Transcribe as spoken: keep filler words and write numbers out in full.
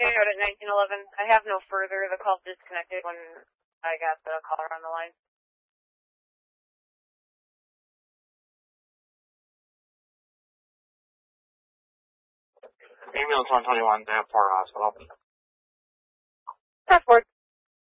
out at nineteen eleven. I have no further. The call disconnected when I got the caller on the line. Ambulance one twenty-one, Port Hospital. Passport.